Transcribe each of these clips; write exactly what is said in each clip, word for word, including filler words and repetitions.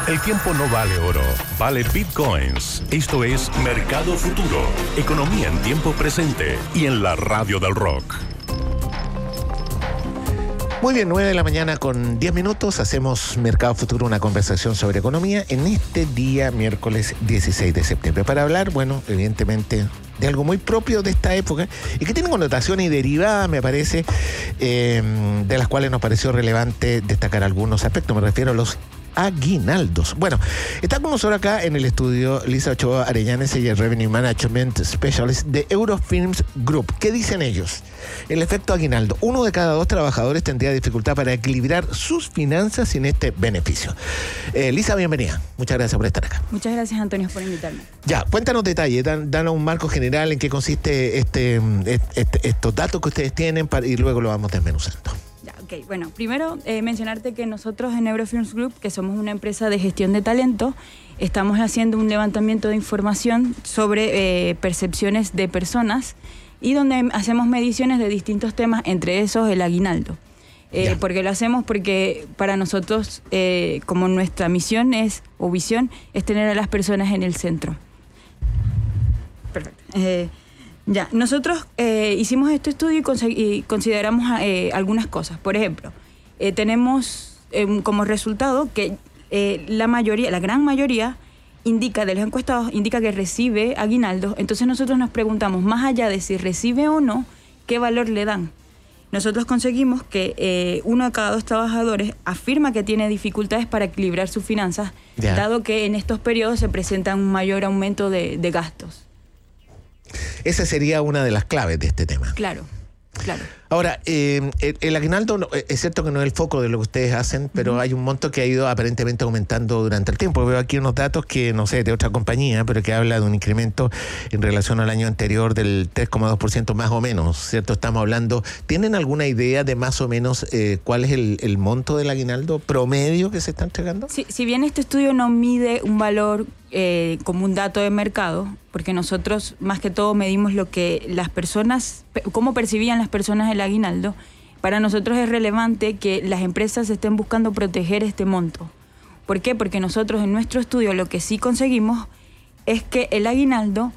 El tiempo no vale oro, vale bitcoins. Esto es Mercado Futuro, economía en tiempo presente y en la radio del rock. Muy bien, nueve de la mañana con diez minutos, hacemos Mercado Futuro, una conversación sobre economía en este día miércoles dieciséis de septiembre. Para hablar, bueno, evidentemente de algo muy propio de esta época y que tiene connotaciones y derivadas, me parece, eh, de las cuales nos pareció relevante destacar algunos aspectos. Me refiero a los aguinaldos. Bueno, está con nosotros acá en el estudio Lisa Ochoa Arellanes, ella es Revenue Management Specialist de Eurofins Group. ¿Qué dicen ellos? El efecto aguinaldo. Uno de cada dos trabajadores tendría dificultad para equilibrar sus finanzas sin este beneficio. Eh, Lisa, bienvenida. Muchas gracias por estar acá. Muchas gracias, Antonio, por invitarme. Ya, cuéntanos detalles, dan, danos un marco general en qué consiste este, este, estos datos que ustedes tienen para, y luego lo vamos desmenuzando. Ok, bueno, primero eh, mencionarte que nosotros en Eurofins Group, que somos una empresa de gestión de talento, estamos haciendo un levantamiento de información sobre eh, percepciones de personas y donde hacemos mediciones de distintos temas, entre esos el aguinaldo. Eh, ¿Por qué lo hacemos? Porque para nosotros, eh, como nuestra misión es, o visión, es tener a las personas en el centro. Perfecto. Eh, Ya, nosotros eh, hicimos este estudio y, cons- y consideramos eh, algunas cosas. Por ejemplo, eh, tenemos eh, como resultado que eh, la mayoría, la gran mayoría indica, de los encuestados, indica que recibe aguinaldo. Entonces nosotros nos preguntamos, más allá de si recibe o no, ¿qué valor le dan? Nosotros conseguimos que eh, uno de cada dos trabajadores afirma que tiene dificultades para equilibrar sus finanzas, yeah. dado que en estos periodos se presenta un mayor aumento de, de gastos. Esa sería una de las claves de este tema. Claro, claro. Ahora, eh, el, el aguinaldo no, es cierto que no es el foco de lo que ustedes hacen, pero uh-huh. hay un monto que ha ido aparentemente aumentando durante el tiempo. Veo aquí unos datos que, no sé, de otra compañía, pero que habla de un incremento en relación al año anterior del tres coma dos por ciento más o menos, ¿cierto? Estamos hablando, ¿tienen alguna idea de más o menos eh, cuál es el, el monto del aguinaldo promedio que se está entregando? Sí, si bien este estudio no mide un valor eh, como un dato de mercado, porque nosotros más que todo medimos lo que las personas, cómo percibían las personas el aguinaldo, para nosotros es relevante que las empresas estén buscando proteger este monto. ¿Por qué? Porque nosotros en nuestro estudio lo que sí conseguimos es que el aguinaldo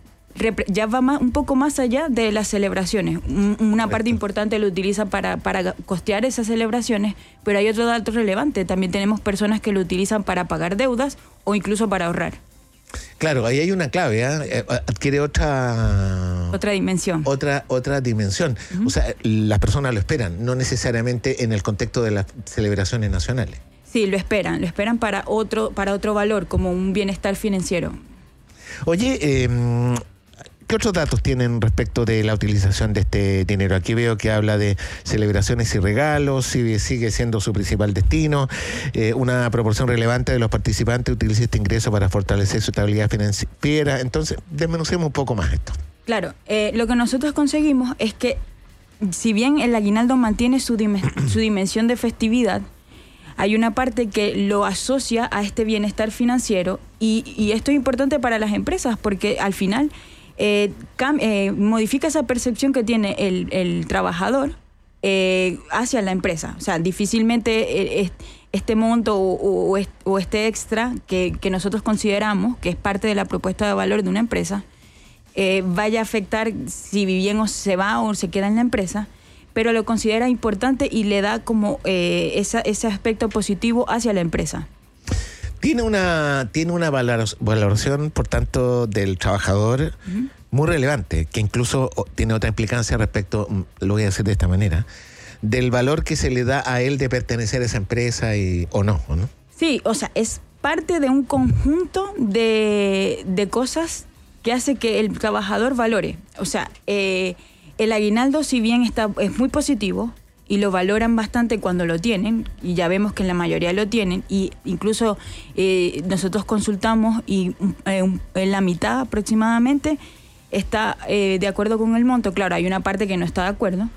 ya va más, un poco más allá de las celebraciones. Una Correcto. Parte importante lo utiliza para, para costear esas celebraciones, pero hay otro dato relevante. También tenemos personas que lo utilizan para pagar deudas o incluso para ahorrar. Claro, ahí hay una clave, ¿eh? Adquiere otra... Otra dimensión. Otra, otra dimensión. Uh-huh. O sea, las personas lo esperan, no necesariamente en el contexto de las celebraciones nacionales. Sí, lo esperan, lo esperan para otro, para otro valor, como un bienestar financiero. Oye, eh, ¿qué otros datos tienen respecto de la utilización de este dinero? Aquí veo que habla de celebraciones y regalos, sigue, sigue siendo su principal destino. Eh, una proporción relevante de los participantes utiliza este ingreso para fortalecer su estabilidad financiera. Entonces, desmenucemos un poco más esto. Claro, eh, lo que nosotros conseguimos es que, si bien el aguinaldo mantiene su, dim- su dimensión de festividad, hay una parte que lo asocia a este bienestar financiero y, y esto es importante para las empresas porque al final eh, cam- eh, modifica esa percepción que tiene el, el trabajador eh, hacia la empresa. O sea, difícilmente eh, este monto o, o, o este extra que, que nosotros consideramos que es parte de la propuesta de valor de una empresa eh, vaya a afectar si bien o se va o se queda en la empresa, pero lo considera importante y le da como eh, esa, ese aspecto positivo hacia la empresa. Tiene una, tiene una valoración, por tanto, del trabajador uh-huh. muy relevante, que incluso tiene otra implicancia respecto, lo voy a decir de esta manera, del valor que se le da a él de pertenecer a esa empresa y, o no, ¿o no? Sí, o sea, es parte de un conjunto de, de cosas que hace que el trabajador valore. O sea, eh, el aguinaldo, si bien está, es muy positivo y lo valoran bastante cuando lo tienen, y ya vemos que en la mayoría lo tienen, y incluso eh, nosotros consultamos y eh, en la mitad aproximadamente está eh, de acuerdo con el monto. Claro, hay una parte que no está de acuerdo,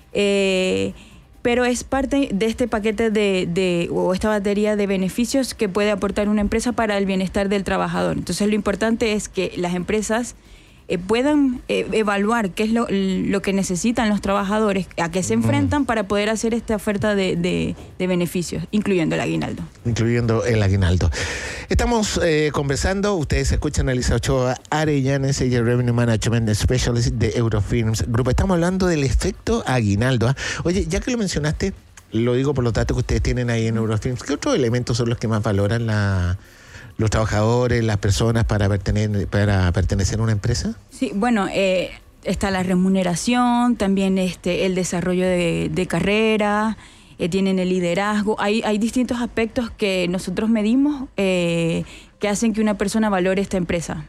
eh, pero es parte de este paquete de, de o esta batería de beneficios que puede aportar una empresa para el bienestar del trabajador. Entonces lo importante es que las empresas eh, puedan eh, evaluar qué es lo, lo que necesitan los trabajadores, a qué se enfrentan, mm. para poder hacer esta oferta de, de, de beneficios, incluyendo el aguinaldo. Incluyendo el aguinaldo. Estamos eh, conversando, ustedes escuchan a Elisa Ochoa Arellanes, ella es Revenue Management Specialist de Eurofirms Group. Estamos hablando del efecto aguinaldo. ¿eh? Oye, ya que lo mencionaste, lo digo por los datos que ustedes tienen ahí en Eurofirms, ¿qué otros elementos son los que más valoran la... los trabajadores, las personas para pertenecer, para pertenecer a una empresa? Sí, bueno, eh, está la remuneración, también este el desarrollo de, de carrera, eh, tienen el liderazgo. Hay, hay distintos aspectos que nosotros medimos eh, que hacen que una persona valore esta empresa.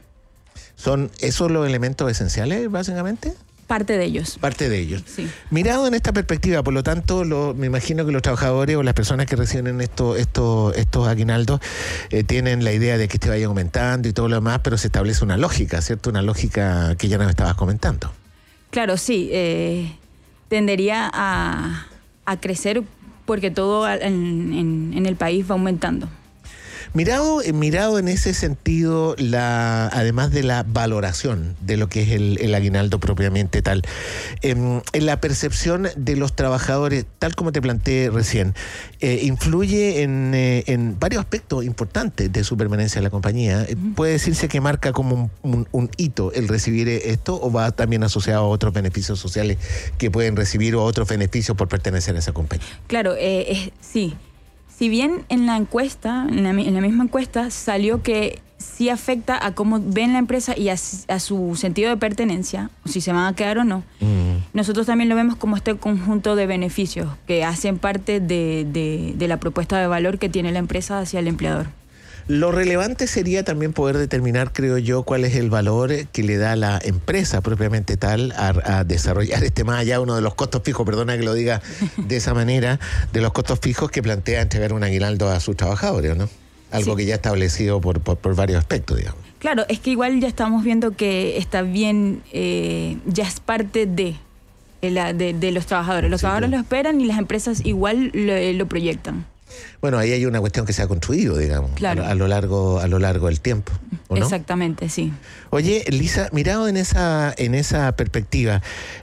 ¿Son esos los elementos esenciales, básicamente? Parte de ellos. Parte de ellos. Sí. Mirado en esta perspectiva, por lo tanto, lo, me imagino que los trabajadores o las personas que reciben estos esto, estos aguinaldos eh, tienen la idea de que este vaya aumentando y todo lo demás, pero se establece una lógica, ¿cierto? Una lógica que ya nos estabas comentando. Claro, sí. Eh, tendería a, a crecer porque todo en, en, en el país va aumentando. Mirado, mirado en ese sentido, la, además de la valoración de lo que es el, el aguinaldo propiamente tal, eh, en la percepción de los trabajadores, tal como te planteé recién, eh, influye en, eh, en varios aspectos importantes de su permanencia en la compañía. Uh-huh. ¿Puede decirse que marca como un, un, un hito el recibir esto o va también asociado a otros beneficios sociales que pueden recibir o otros beneficios por pertenecer a esa compañía? Claro, eh, eh, sí. Si bien en la encuesta, en la, en la misma encuesta, salió que sí afecta a cómo ven la empresa y a, a su sentido de pertenencia, o si se van a quedar o no, mm. nosotros también lo vemos como este conjunto de beneficios que hacen parte de, de, de la propuesta de valor que tiene la empresa hacia el empleador. Lo relevante sería también poder determinar, creo yo, cuál es el valor que le da la empresa propiamente tal a, a desarrollar este más allá, uno de los costos fijos, perdona que lo diga de esa manera, de los costos fijos que plantea entregar un aguinaldo a sus trabajadores, ¿no? Algo sí. que ya establecido por, por, por varios aspectos, digamos. Claro, es que igual ya estamos viendo que está bien, eh, ya es parte de, de, de, de los trabajadores. Los sí, trabajadores claro. lo esperan y las empresas igual lo, lo proyectan. Bueno, ahí hay una cuestión que se ha construido, digamos, claro. a, a lo largo a lo largo del tiempo, ¿o no? Exactamente, sí. Oye, Lisa, mirado en esa en esa perspectiva,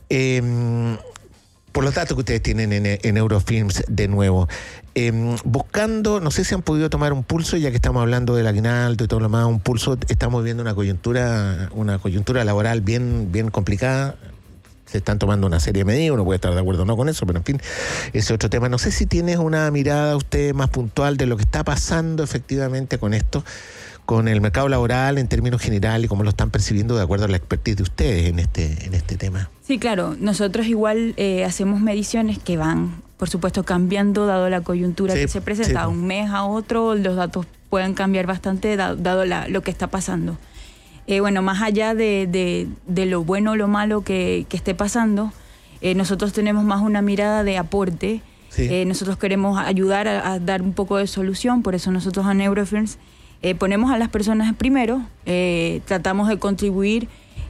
eh, por los datos que ustedes tienen en, en Eurofirms, de nuevo, eh, buscando, no sé si han podido tomar un pulso, ya que estamos hablando del aguinaldo y todo lo demás, un pulso, estamos viendo una coyuntura, una coyuntura laboral bien, bien complicada. Se están tomando una serie de medidas, uno puede estar de acuerdo o no con eso, pero en fin, ese es otro tema. No sé si tienes una mirada usted más puntual de lo que está pasando efectivamente con esto, con el mercado laboral en términos generales y cómo lo están percibiendo de acuerdo a la expertise de ustedes en este, en este tema. Sí, claro. Nosotros igual eh, hacemos mediciones que van, por supuesto, cambiando dado la coyuntura sí, que se presenta. Sí. Un mes a otro los datos pueden cambiar bastante dado, dado la, lo que está pasando. Eh, bueno, más allá de, de, de lo bueno o lo malo que, que esté pasando, eh, nosotros tenemos más una mirada de aporte. Sí. Eh, nosotros queremos ayudar a, a dar un poco de solución, por eso nosotros en Eurofirms eh, ponemos a las personas primero, eh, tratamos de contribuir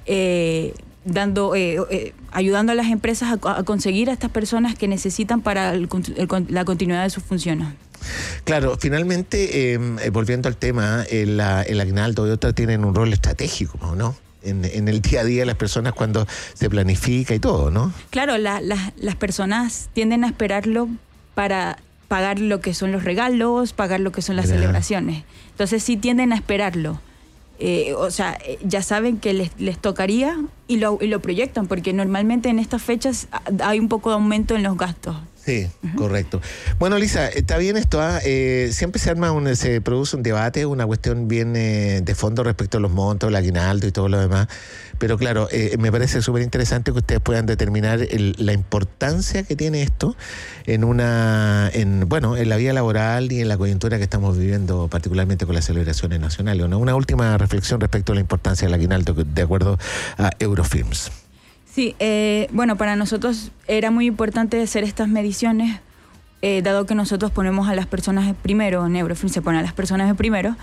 eh, dando, eh, eh, ayudando a las empresas a, a conseguir a estas personas que necesitan para el, el, la continuidad de sus funciones. Claro, finalmente, eh, volviendo al tema, el, el aguinaldo y otras tienen un rol estratégico, ¿no? En, en el día a día de las personas cuando se planifica y todo, ¿no? Claro, la, la, las personas tienden a esperarlo para pagar lo que son los regalos, pagar lo que son las Mira. celebraciones. Entonces sí tienden a esperarlo. Eh, o sea, ya saben que les, les tocaría y lo, y lo proyectan, porque normalmente en estas fechas hay un poco de aumento en los gastos. Sí, uh-huh. correcto. Bueno, Lisa, está bien esto, ¿eh? Eh, siempre se arma un, se produce un debate, una cuestión bien eh, de fondo respecto a los montos, el aguinaldo y todo lo demás, pero claro, eh, me parece súper interesante que ustedes puedan determinar el, la importancia que tiene esto en una, en bueno, en la vida laboral y en la coyuntura que estamos viviendo, particularmente con las celebraciones nacionales, ¿no? Una última reflexión respecto a la importancia del aguinaldo, de acuerdo a Eurofirms. Sí, eh, bueno, para nosotros era muy importante hacer estas mediciones, eh, dado que nosotros ponemos a las personas primero, en Eurofirms se pone a las personas de primero,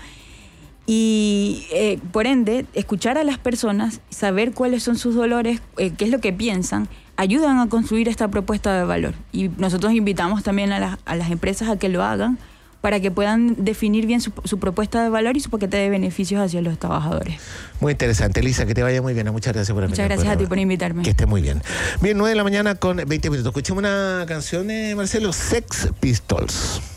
y eh, por ende, escuchar a las personas, saber cuáles son sus dolores, eh, qué es lo que piensan, ayudan a construir esta propuesta de valor. Y nosotros invitamos también a, la, a las empresas a que lo hagan, para que puedan definir bien su, su propuesta de valor y su paquete de beneficios hacia los trabajadores. Muy interesante, Elisa, que te vaya muy bien. Muchas gracias por venir. Muchas gracias a ti por invitarme. Que esté muy bien. Bien, nueve de la mañana con veinte minutos. Escuchemos una canción de Marcelo, Sex Pistols.